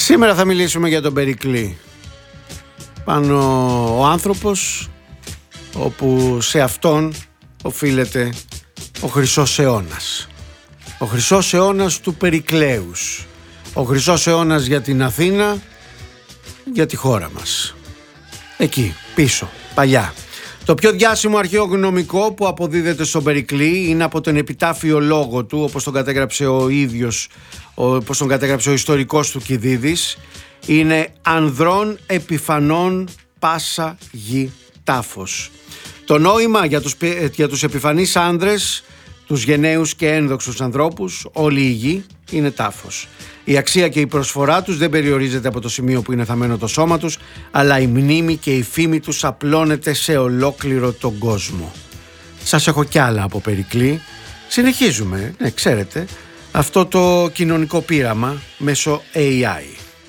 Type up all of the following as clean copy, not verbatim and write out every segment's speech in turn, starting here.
Σήμερα θα μιλήσουμε για τον Περικλή. Πάνω ο άνθρωπος όπου σε αυτόν οφείλεται ο χρυσός αιώνας. Ο χρυσός αιώνας του Περικλέους. Ο χρυσός αιώνας για την Αθήνα, για τη χώρα μας. Εκεί, πίσω, παλιά. Το πιο διάσημο αρχαίο γνωμικό που αποδίδεται στον Περικλή είναι από τον επιτάφιο λόγο του, όπως τον κατέγραψε ο ίδιος, όπως τον κατέγραψε ο ιστορικός του Κηδίδης. Είναι «Ανδρών επιφανών πάσα γη τάφος». Το νόημα για τους επιφανείς άνδρες, τους γενναίους και ένδοξους ανθρώπους, όλη η γη είναι τάφος. Η αξία και η προσφορά τους δεν περιορίζεται από το σημείο που είναι θαμμένο το σώμα τους, αλλά η μνήμη και η φήμη τους απλώνεται σε ολόκληρο τον κόσμο. Σας έχω κι άλλα από Περικλή. Συνεχίζουμε, ξέρετε, αυτό το κοινωνικό πείραμα μέσω AI.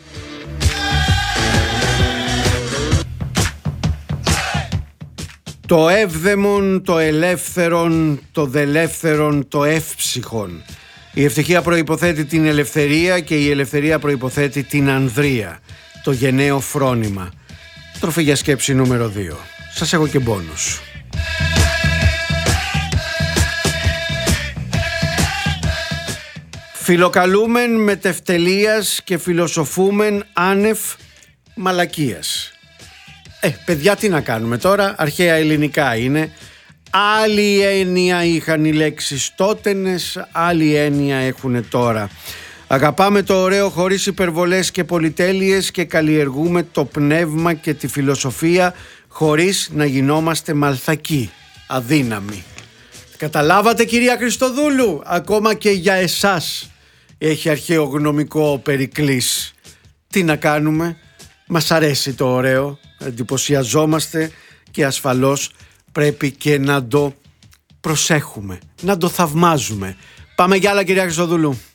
Το εύδαιμον, το ελεύθερον, το δελεύθερον, το εύψυχον. Η ευτυχία προϋποθέτει την ελευθερία και η ελευθερία προϋποθέτει την ανδρεία, το γενναίο φρόνημα. Τροφή για σκέψη νούμερο 2. Σας έχω και μπόνους. Φιλοκαλούμεν μετευτελείας και φιλοσοφούμεν άνευ μαλακίας. Παιδιά, τι να κάνουμε τώρα, αρχαία ελληνικά είναι. Άλλη έννοια είχαν οι λέξεις τότενες, άλλη έννοια έχουν τώρα. Αγαπάμε το ωραίο χωρίς υπερβολές και πολυτέλειες και καλλιεργούμε το πνεύμα και τη φιλοσοφία χωρίς να γινόμαστε μαλθακοί, αδύναμοι. Καταλάβατε, κυρία Χριστοδούλου, ακόμα και για εσάς έχει αρχαίο γνωμικό ο Περικλής. Τι να κάνουμε, μας αρέσει το ωραίο, εντυπωσιαζόμαστε και ασφαλώς πρέπει και να το προσέχουμε, να το θαυμάζουμε. Πάμε για άλλα, κυρία Χριστοδούλου.